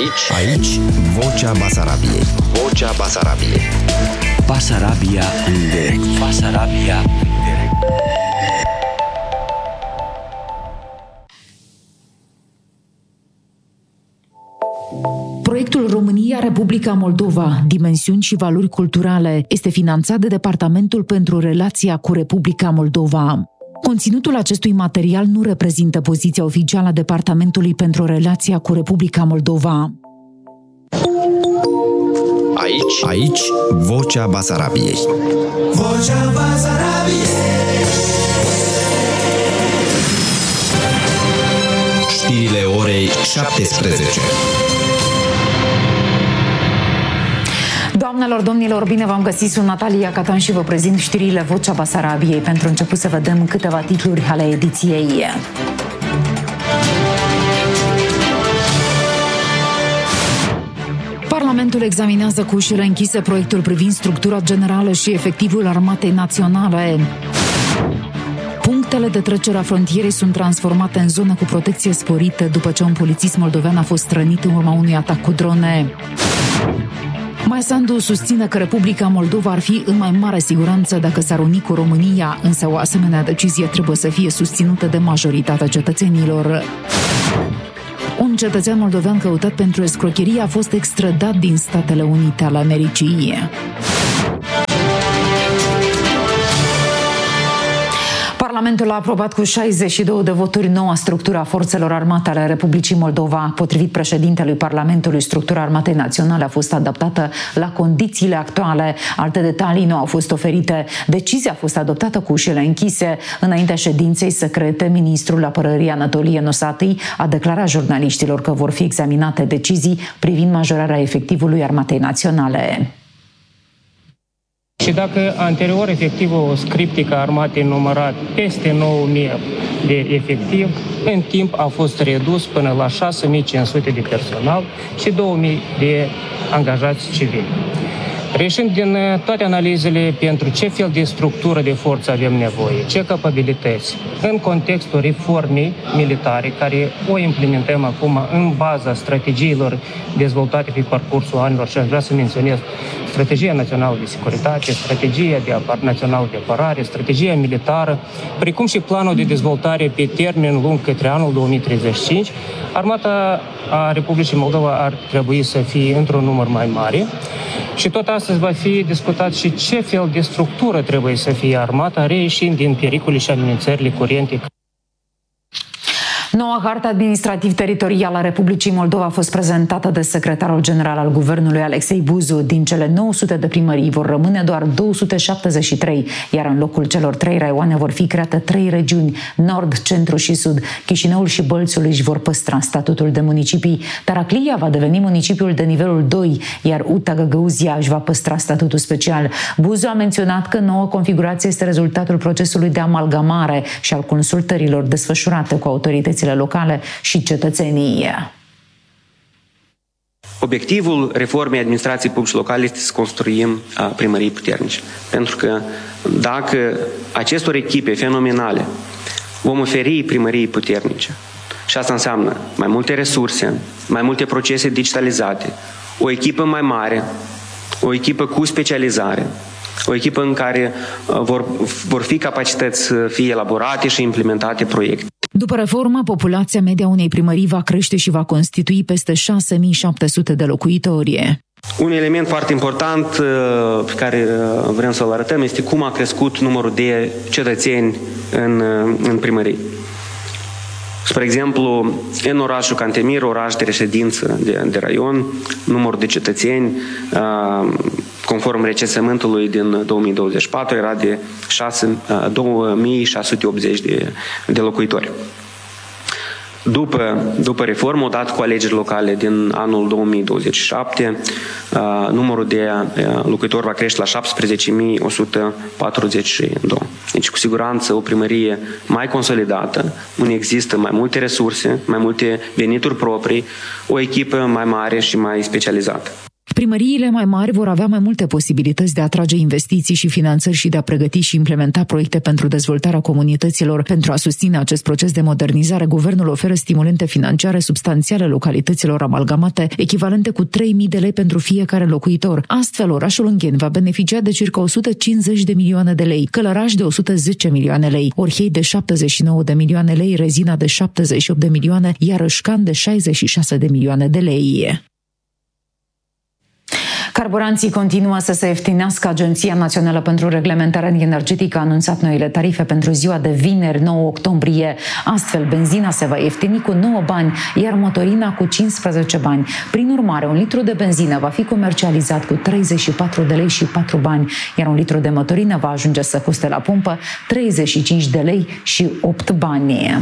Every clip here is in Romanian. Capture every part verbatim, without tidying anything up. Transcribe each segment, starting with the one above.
Aici, aici, Vocea Basarabiei. Vocea Basarabiei. Basarabia în direct. Basarabia în direct. Proiectul România-Republica Moldova, dimensiuni și valori culturale, este finanțat de Departamentul pentru Relația cu Republica Moldova. Conținutul acestui material nu reprezintă poziția oficială a Departamentului pentru Relația cu Republica Moldova. Aici, aici, Vocea Basarabiei. Vocea Basarabiei. Știrile orei șaptesprezece. Doamnelor, domnilor, bine v-am găsit, sunt Natalia Catan și vă prezint știrile Vocea Basarabiei. Pentru început să vedem câteva titluri ale ediției. Parlamentul examinează cu ușile închise proiectul privind structura generală și efectivul Armatei Naționale. Punctele de trecere a frontierei sunt transformate în zone cu protecție sporită după ce un polițist moldovean a fost rănit în urma unui atac cu drone. Mai Sandu susține că Republica Moldova ar fi în mai mare siguranță dacă s-ar uni cu România, însă o asemenea decizie trebuie să fie susținută de majoritatea cetățenilor. Un cetățean moldovean căutat pentru escrocherie a fost extradat din Statele Unite ale Americii. Parlamentul a aprobat cu șaizeci și două de voturi noua structură a forțelor armate ale Republicii Moldova. Potrivit președintelui Parlamentului, structura Armatei Naționale a fost adaptată la condițiile actuale. Alte detalii nu au fost oferite. Decizia a fost adoptată cu ușile închise. Înaintea ședinței secrete, ministrul Apărării Anatolie Nosati a declarat jurnaliștilor că vor fi examinate decizii privind majorarea efectivului Armatei Naționale. Și dacă anterior efectivul scriptic a armatei numărat peste nouă mii de efectiv, în timp a fost redus până la șase mii cinci sute de personal și două mii de angajați civili. Reșind din toate analizele pentru ce fel de structură de forță avem nevoie, ce capabilități, în contextul reformei militare, care o implementăm acum în baza strategiilor dezvoltate pe parcursul anilor, și aș vrea să menționez strategia națională de securitate, strategia de apar- națională de apărare, strategia militară, precum și planul de dezvoltare pe termen lung către anul două mii treizeci și cinci, armata a Republicii Moldova ar trebui să fie într-un număr mai mare. Și tot astăzi va fi discutat și ce fel de structură trebuie să fie armata, reieșind din pericole și amenințările curente. Noua hartă administrativ-teritorială a Republicii Moldova a fost prezentată de secretarul general al guvernului Alexei Buzu. Din cele nouă sute de primării vor rămâne doar două sute șaptezeci și trei, iar în locul celor trei raioane vor fi create trei regiuni, Nord, Centru și Sud. Chișinăul și Bălțul își vor păstra statutul de municipii. Taraclia va deveni municipiul de nivelul doi, iar Uta Găgăuzia își va păstra statutul special. Buzu a menționat că noua configurație este rezultatul procesului de amalgamare și al consultărilor desfășurate cu autoritățile locale și cetățenii. Obiectivul reformei administrației publice locale este să construim primării puternice. Pentru că dacă acestor echipe fenomenale vom oferi primării puternice, și asta înseamnă mai multe resurse, mai multe procese digitalizate, o echipă mai mare, o echipă cu specializare, o echipă în care vor, vor fi capacități să fie elaborate și implementate proiecte. După reformă, populația media unei primării va crește și va constitui peste șase mii șapte sute de locuitori. Un element foarte important pe care vrem să-l arătăm este cum a crescut numărul de cetățeni în, în primării. Spre exemplu, în orașul Cantemir, oraș de reședință de, de raion, numărul de cetățeni, conform recensământului din două mii douăzeci și patru, era de două mii șase sute optzeci de, de locuitori. După, după reformă, odată cu alegeri locale din anul două mii douăzeci și șapte, numărul de locuitori va crește la șaptesprezece mii o sută patruzeci și doi. Deci, cu siguranță, o primărie mai consolidată, unde există mai multe resurse, mai multe venituri proprii, o echipă mai mare și mai specializată. Primăriile mai mari vor avea mai multe posibilități de a atrage investiții și finanțări și de a pregăti și implementa proiecte pentru dezvoltarea comunităților. Pentru a susține acest proces de modernizare, guvernul oferă stimulente financiare substanțiale localităților amalgamate, echivalente cu trei mii de lei pentru fiecare locuitor. Astfel, orașul Ungheni va beneficia de circa o sută cincizeci de milioane de lei, Călăraș de o sută zece milioane lei, Orhei de șaptezeci și nouă de milioane lei, Rezina de șaptezeci și opt de milioane, iar Îșcan de șaizeci și șase de milioane de lei. Carburanții continuă să se ieftinească. Agenția Națională pentru Reglementare Energetică a anunțat noile tarife pentru ziua de vineri, nouă octombrie. Astfel, benzina se va ieftini cu nouă bani, iar motorina cu cincisprezece bani. Prin urmare, un litru de benzină va fi comercializat cu treizeci și patru de lei și patru bani, iar un litru de motorină va ajunge să coste la pompă treizeci și cinci de lei și opt bani.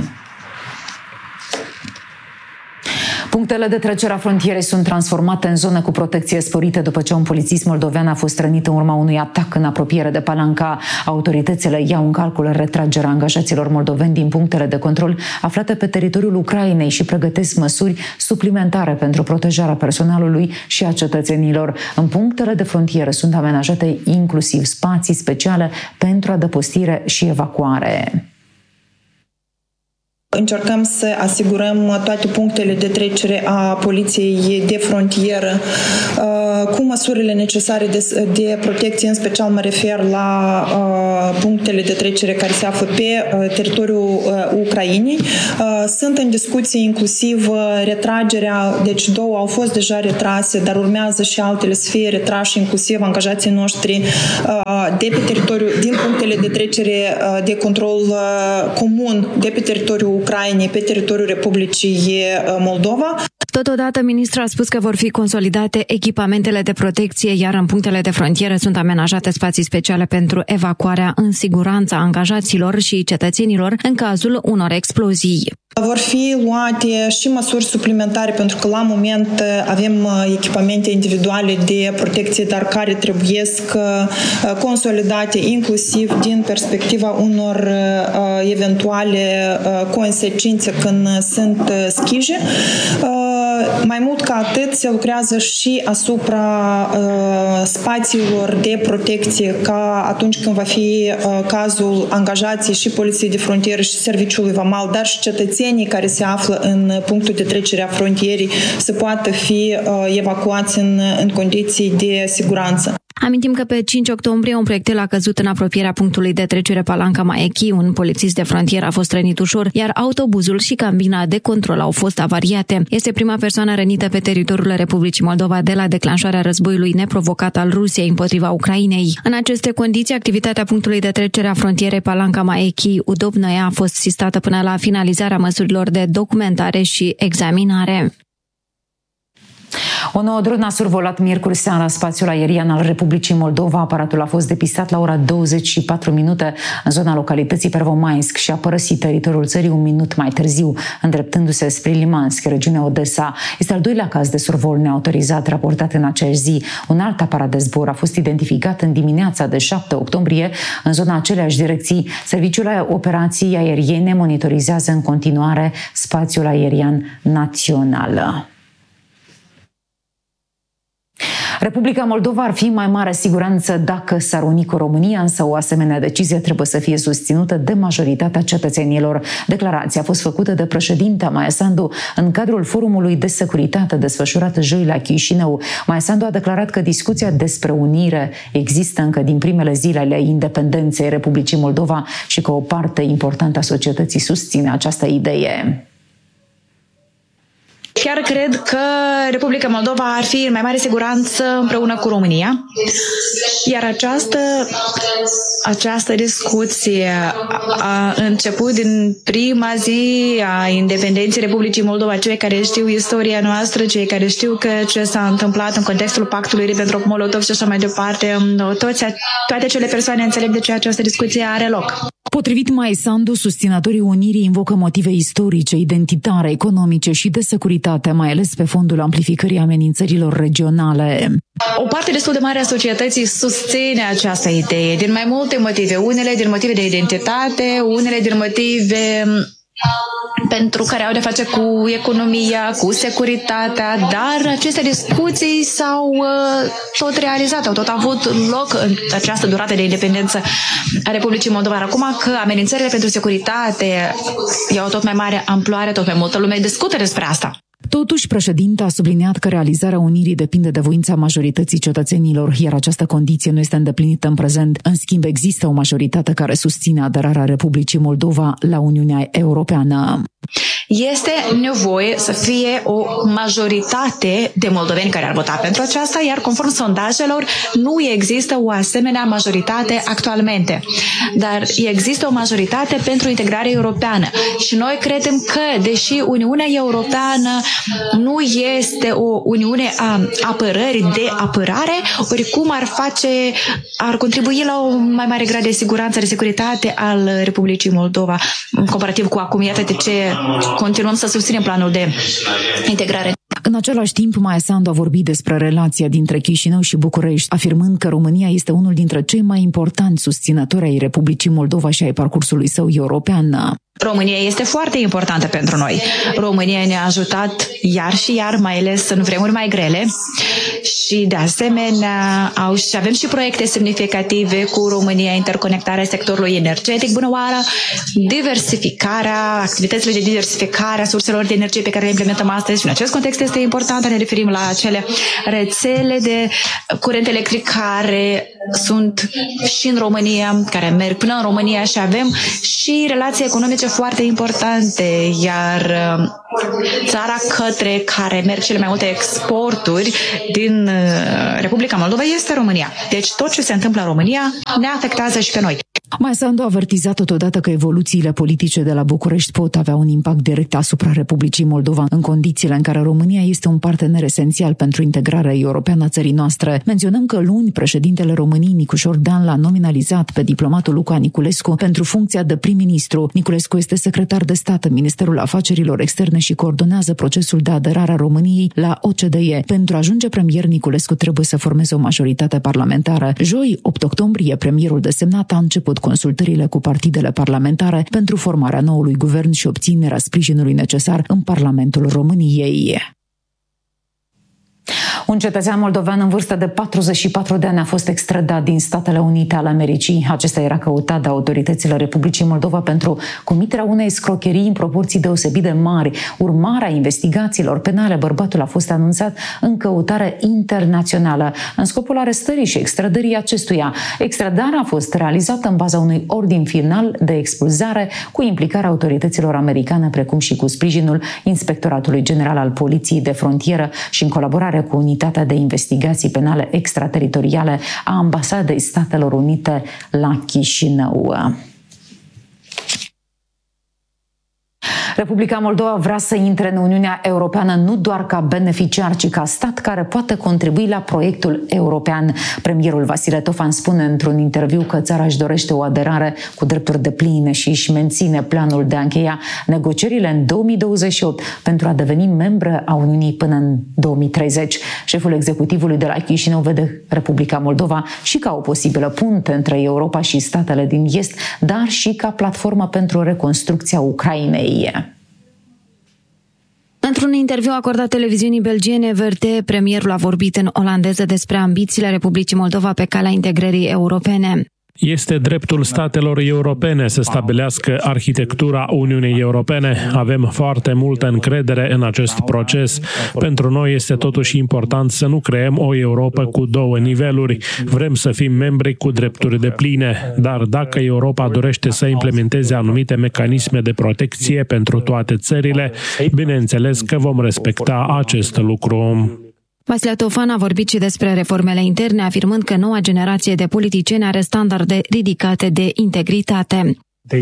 Punctele de trecere a frontierei sunt transformate în zone cu protecție sporită după ce un polițist moldovean a fost rănit în urma unui atac în apropiere de Palanca. Autoritățile iau în calcul retragerea angajaților moldoveni din punctele de control aflate pe teritoriul Ucrainei și pregătesc măsuri suplimentare pentru protejarea personalului și a cetățenilor. În punctele de frontieră sunt amenajate inclusiv spații speciale pentru adăpostire și evacuare. Încercăm să asigurăm toate punctele de trecere a poliției de frontieră cu măsurile necesare de, de protecție, în special mă refer la punctele de trecere care se află pe teritoriul Ucrainei. Sunt în discuție inclusiv retragerea, deci două au fost deja retrase, dar urmează și altele să fie retrași, inclusiv angajații noștri de pe teritoriul, din punctele de trecere de control comun de pe teritoriul Ucrainei, pe teritoriul Republicii Moldova. Totodată, ministrul a spus că vor fi consolidate echipamentele de protecție, iar în punctele de frontieră sunt amenajate spații speciale pentru evacuarea în siguranță a angajaților și cetățenilor în cazul unor explozii. Vor fi luate și măsuri suplimentare, pentru că la moment avem echipamente individuale de protecție, dar care trebuie consolidate inclusiv din perspectiva unor eventuale consecințe când sunt schije. Mai mult ca atât, se lucrează și asupra uh, spațiilor de protecție, ca atunci când va fi uh, cazul angajații și Poliției de Frontieră și Serviciului Vamal, dar și cetățenii care se află în punctul de trecere a frontierii să poată fi uh, evacuați în, în condiții de siguranță. Amintim că pe cinci octombrie un proiectil a căzut în apropierea punctului de trecere Palanca Maechi. Un polițist de frontieră a fost rănit ușor, iar autobuzul și cabina de control au fost avariate. Este prima persoană rănită pe teritoriul Republicii Moldova de la declanșarea războiului neprovocat al Rusiei împotriva Ucrainei. În aceste condiții, activitatea punctului de trecere a frontierei Palanca Maechi Udobnoia a fost sistată până la finalizarea măsurilor de documentare și examinare. O nouă dronă a survolat miercuri seara spațiul aerian al Republicii Moldova. Aparatul a fost depistat la ora douăzeci și patru minute în zona localității Pervomainsk și a părăsit teritoriul țării un minut mai târziu, îndreptându-se spre Limansk, regiunea Odessa. Este al doilea caz de survol neautorizat raportat în aceeași zi. Un alt aparat de zbor a fost identificat în dimineața de șapte octombrie în zona aceleași direcții. Serviciul Operații Aeriene monitorizează în continuare spațiul aerian național. Republica Moldova ar fi în mai mare siguranță dacă s-ar uni cu România, însă o asemenea decizie trebuie să fie susținută de majoritatea cetățenilor. Declarația a fost făcută de președintea Maia Sandu în cadrul forumului de securitate desfășurat joi la Chișinău. Maia Sandu a declarat că discuția despre unire există încă din primele zile ale independenței Republicii Moldova și că o parte importantă a societății susține această idee. Chiar cred că Republica Moldova ar fi în mai mare siguranță împreună cu România, iar această, această discuție a început din prima zi a independenței Republicii Moldova. Cei care știu istoria noastră, cei care știu că ce s-a întâmplat în contextul pactului Ribbentrop-Molotov și așa mai departe, toți, toate acele persoane înțeleg de ce această discuție are loc. Potrivit Maia Sandu, susținătorii unirii invocă motive istorice, identitare, economice și de securitate, mai ales pe fondul amplificării amenințărilor regionale. O parte destul de mare a societății susține această idee din mai multe motive. Unele din motive de identitate, unele din motive pentru care au de face cu economia, cu securitatea, dar aceste discuții s-au uh, tot realizat, au tot avut loc în această durată de independență a Republicii Moldova. Acum că amenințările pentru securitate iau tot mai mare amploare, tot mai multă lume discută despre asta. Totuși, președinta a subliniat că realizarea unirii depinde de voința majorității cetățenilor, iar această condiție nu este îndeplinită în prezent. În schimb, există o majoritate care susține aderarea Republicii Moldova la Uniunea Europeană. Este nevoie să fie o majoritate de moldoveni care ar vota pentru aceasta, iar conform sondajelor nu există o asemenea majoritate actualmente. Dar există o majoritate pentru integrare europeană și noi credem că, deși Uniunea Europeană nu este o uniune a apărării de apărare, oricum ar face, ar contribui la un mai mare grad de siguranță, de securitate al Republicii Moldova, comparativ cu acum. Iată de ce continuăm să susținem planul de integrare. În același timp, Maia Sandu a vorbit despre relația dintre Chișinău și București, afirmând că România este unul dintre cei mai importanti susținători ai Republicii Moldova și ai parcursului său european. România este foarte importantă pentru noi. România ne-a ajutat iar și iar, mai ales în vremuri mai grele și de asemenea au, și avem și proiecte semnificative cu România, interconectarea sectorului energetic, bună oară, diversificarea, activitățile de diversificare a surselor de energie pe care le implementăm astăzi și în acest context este important, ne referim la acele rețele de curent electric care sunt și în România, care merg până în România și avem și relații economice foarte importante, iar țara către care merg cele mai multe exporturi din Republica Moldova este România. Deci tot ce se întâmplă în România ne afectează și pe noi. Maia Sandu a avertizat totodată că evoluțiile politice de la București pot avea un impact direct asupra Republicii Moldova, în condițiile în care România este un partener esențial pentru integrarea europeană a țării noastre. Menționăm că luni președintele României, Nicușor Dan, l-a nominalizat pe diplomatul Luca Niculescu pentru funcția de prim-ministru. Niculescu este secretar de stat în Ministerul Afacerilor Externe și coordonează procesul de aderare a României la O C D E. Pentru a ajunge premier, Niculescu trebuie să formeze o majoritate parlamentară. Joi, opt octombrie, premierul desemnat a început consultările cu partidele parlamentare pentru formarea noului guvern și obținerea sprijinului necesar în Parlamentul României. Un cetățean moldovean în vârstă de patruzeci și patru de ani a fost extradat din Statele Unite ale Americii. Acesta era căutat de autoritățile Republicii Moldova pentru comiterea unei scrocherii în proporții deosebit de mari. Urmarea investigațiilor penale, bărbatul a fost anunțat în căutare internațională în scopul arestării și extradării acestuia. Extradarea a fost realizată în baza unui ordin final de expulzare cu implicarea autorităților americane, precum și cu sprijinul Inspectoratului General al Poliției de Frontieră și în colaborare cu Unitatea de Investigații Penale Extrateritoriale a Ambasadei Statelor Unite la Chișinău. Republica Moldova vrea să intre în Uniunea Europeană nu doar ca beneficiar, ci ca stat care poate contribui la proiectul european. Premierul Vasile Tofan spune într-un interviu că țara își dorește o aderare cu drepturi depline și își menține planul de a încheia negocierile în două mii douăzeci și opt pentru a deveni membră a Uniunii până în două mii treizeci. Șeful executivului de la Chișinău vede Republica Moldova și ca o posibilă punte între Europa și statele din Est, dar și ca platformă pentru reconstrucția Ucrainei. Într-un interviu acordat televiziunii belgiene V R T, premierul a vorbit în olandeză despre ambițiile Republicii Moldova pe calea integrării europene. Este dreptul statelor europene să stabilească arhitectura Uniunii Europene. Avem foarte multă încredere în acest proces. Pentru noi este totuși important să nu creăm o Europa cu două niveluri. Vrem să fim membri cu drepturi depline, dar dacă Europa dorește să implementeze anumite mecanisme de protecție pentru toate țările, bineînțeles că vom respecta acest lucru. Vasile Tofan a vorbit și despre reformele interne, afirmând că noua generație de politicieni are standarde ridicate de integritate.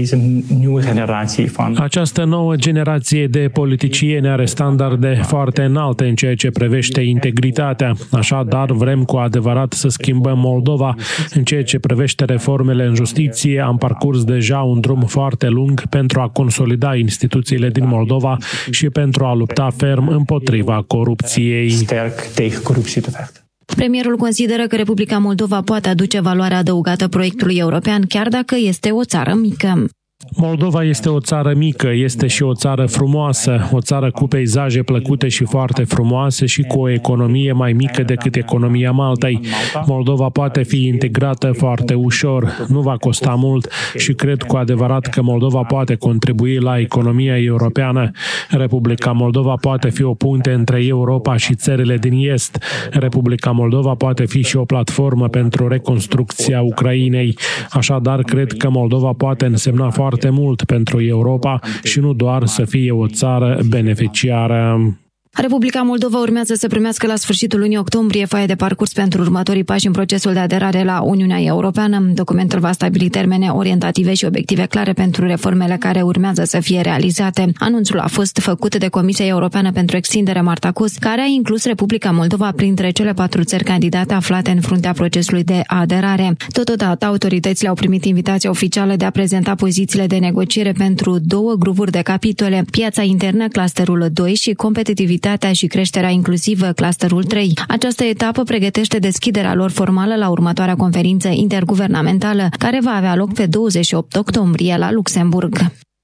Această nouă generație de politicieni are standarde foarte înalte în ceea ce privește integritatea. Așadar, vrem cu adevărat să schimbăm Moldova. În ceea ce privește reformele în justiție, am parcurs deja un drum foarte lung pentru a consolida instituțiile din Moldova și pentru a lupta ferm împotriva corupției. Premierul consideră că Republica Moldova poate aduce valoare adăugată proiectului european, chiar dacă este o țară mică. Moldova este o țară mică, este și o țară frumoasă, o țară cu peisaje plăcute și foarte frumoase și cu o economie mai mică decât economia Maltei. Moldova poate fi integrată foarte ușor, nu va costa mult și cred cu adevărat că Moldova poate contribui la economia europeană. Republica Moldova poate fi o punte între Europa și țările din Est. Republica Moldova poate fi și o platformă pentru reconstrucția Ucrainei. Așadar, cred că Moldova poate însemna foarte mult pentru Europa și nu doar să fie o țară beneficiară. Republica Moldova urmează să primească la sfârșitul lunii octombrie foaia de parcurs pentru următorii pași în procesul de aderare la Uniunea Europeană. Documentul va stabili termene orientative și obiective clare pentru reformele care urmează să fie realizate. Anunțul a fost făcut de Comisia Europeană pentru Extindere Martacus, care a inclus Republica Moldova printre cele patru țări candidate aflate în fruntea procesului de aderare. Totodată, autoritățile au primit invitația oficială de a prezenta pozițiile de negociere pentru două grupuri de capitole: piața internă, clusterul doi și competitivitatea și creșterea inclusivă, clusterul trei. Această etapă pregătește deschiderea lor formală la următoarea conferință interguvernamentală, care va avea loc pe douăzeci și opt octombrie la Luxemburg.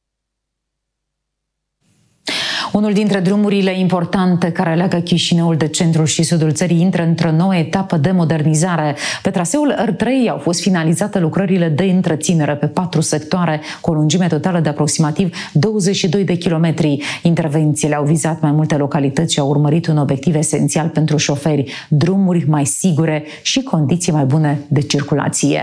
Unul dintre drumurile importante care leagă Chișinăul de centrul și sudul țării intră într-o nouă etapă de modernizare. Pe traseul R trei au fost finalizate lucrările de întreținere pe patru sectoare, cu o lungime totală de aproximativ douăzeci și doi de kilometri. Intervențiile au vizat mai multe localități și au urmărit un obiectiv esențial pentru șoferi: drumuri mai sigure și condiții mai bune de circulație.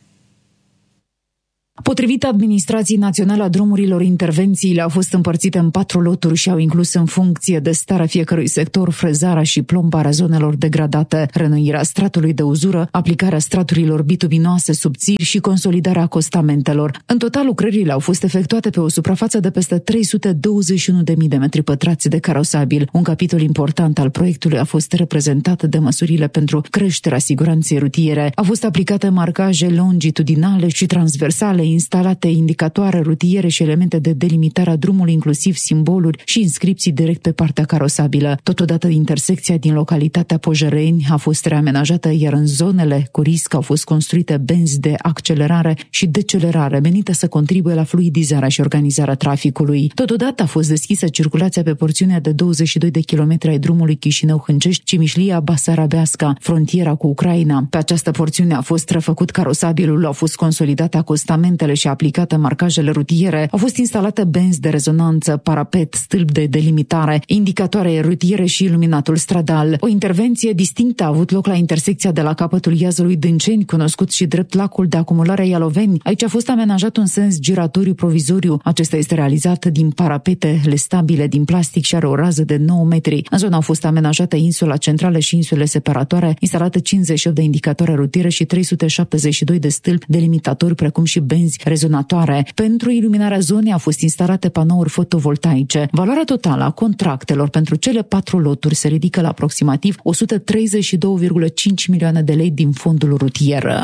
Potrivit Administrației Naționale a Drumurilor, intervențiile au fost împărțite în patru loturi și au inclus, în funcție de starea fiecărui sector, frezarea și plombarea zonelor degradate, reînnoirea stratului de uzură, aplicarea straturilor bitubinoase subțiri și consolidarea acostamentelor. În total, lucrările au fost efectuate pe o suprafață de peste trei sute douăzeci și unu de mii de metri pătrați de carosabil. Un capitol important al proiectului a fost reprezentat de măsurile pentru creșterea siguranței rutiere. Au fost aplicate marcaje longitudinale și transversale, instalate indicatoare rutiere și elemente de delimitare a drumului, inclusiv simboluri și inscripții direct pe partea carosabilă. Totodată, intersecția din localitatea Pojăreni a fost reamenajată, iar în zonele cu risc au fost construite benzi de accelerare și decelerare, menite să contribuie la fluidizarea și organizarea traficului. Totodată a fost deschisă circulația pe porțiunea de douăzeci și doi de kilometri ai drumului Chișinău-Hâncești-Cimișlia-Basarabeasca, frontiera cu Ucraina. Pe această porțiune a fost refăcut carosabilul, au fost consolidate acostamentele și aplicate marcajele rutiere, au fost instalate benzi de rezonanță, parapet, stâlp de delimitare, indicatoare rutiere și iluminatul stradal. O intervenție distinctă a avut loc la intersecția de la capătul iazului Dânceni, cunoscut și drept lacul de acumulare a Ialoveni. Aici a fost amenajat un sens giratoriu provizoriu. Acesta este realizat din parapete lestabile din plastic și are o rază de nouă metri. În zonă au fost amenajate insula centrală și insule separatoare, instalate cincizeci și opt de indicatoare rutiere și trei sute șaptezeci și doi de stâlpi delimitatori, precum și benzi rezonatoare. Pentru iluminarea zonei au fost instalate panouri fotovoltaice. Valoarea totală a contractelor pentru cele patru loturi se ridică la aproximativ o sută treizeci și doi virgulă cinci milioane de lei din fondul rutier.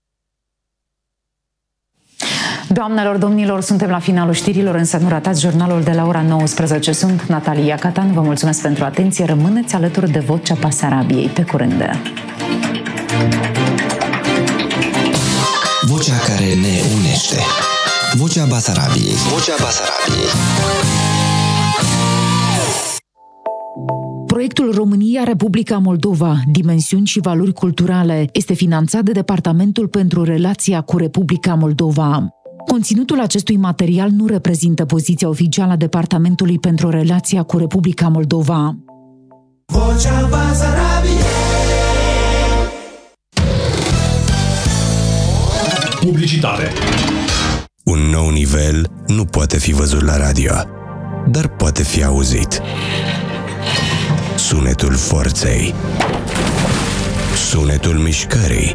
Doamnelor, domnilor, suntem la finalul știrilor, însă nu ratați jurnalul de la ora nouăsprezece. Sunt Natalia Catan, vă mulțumesc pentru atenție. Rămâneți alături de Vocea Basarabiei. Pe curând! Vocea care ne unește. Vocea Basarabiei. Vocea Basarabiei. Proiectul România-Republica Moldova, dimensiuni și valori culturale, este finanțat de Departamentul pentru Relația cu Republica Moldova. Conținutul acestui material nu reprezintă poziția oficială a Departamentului pentru Relația cu Republica Moldova. Vocea Basarabiei. Publicitate. Un nou nivel nu poate fi văzut la radio, dar poate fi auzit. Sunetul forței. Sunetul mișcării.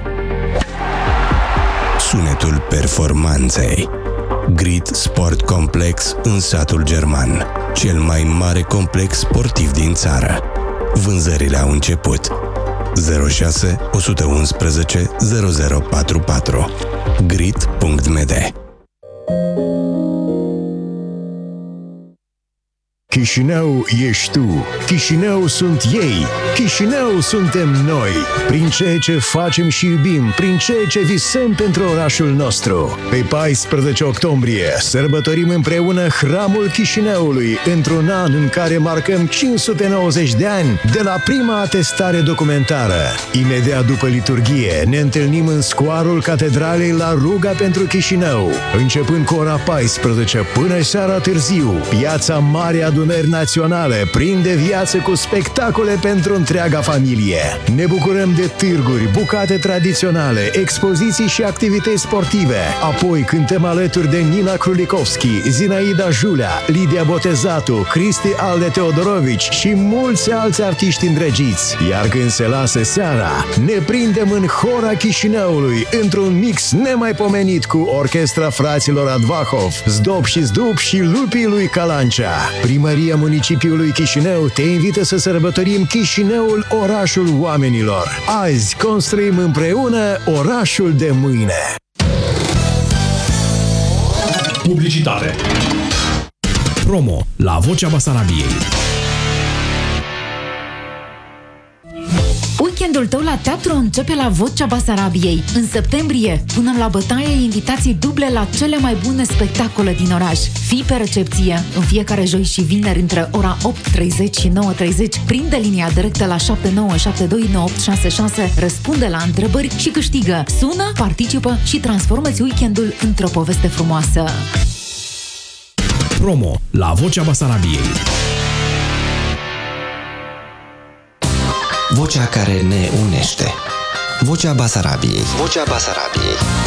Sunetul performanței. Grit Sport Complex în satul german, cel mai mare complex sportiv din țară. Vânzările au început. zero șase unu unu unu zero zero patru patru grit punct m d. Chișinău ești tu, Chișinău sunt ei, Chișinău suntem noi. Prin ceea ce facem și iubim, prin ceea ce visăm pentru orașul nostru. Pe paisprezece octombrie sărbătorim împreună Hramul Chișinăului, într-un an în care marcăm cinci sute nouăzeci de ani de la prima atestare documentară. Imediat după liturghie ne întâlnim în scoarul Catedralei la Ruga pentru Chișinău, începând cu ora paisprezece până seara târziu. Piața Mare Adunări Naționale prinde viață cu spectacole pentru întreaga familie. Ne bucurăm de târguri, bucate tradiționale, expoziții și activități sportive. Apoi cântăm alături de Nina Krulikovski, Zinaida Julea, Lidia Botezatu, Cristi Alde Teodorovici și mulți alți artiști îndrăgiți. Iar când se lasă seara, ne prindem în Hora Chișinăului, într-un mix nemaipomenit cu orchestra fraților Advahov, Zdob și Zdup și Lupii lui Calancea. Primăria Municipiului Chișinău te invită să sărbătorim Chișinăul, orașul oamenilor. Azi construim împreună orașul de mâine. Publicitate. Promo la Vocea Basarabiei. Weekendul tău la teatru începe la Vocea Basarabiei. În septembrie punem la bătaie invitații duble la cele mai bune spectacole din oraș. Fii pe recepție în fiecare joi și vineri între ora opt și treizeci și nouă și treizeci. Prinde linia directă la șapte nouă șapte doi nouă opt șase șase, răspunde la întrebări și câștigă. Sună, participă și transformă-ți weekendul într-o poveste frumoasă. Promo la Vocea Basarabiei. Vocea care ne unește. Vocea Basarabiei. Vocea Basarabiei.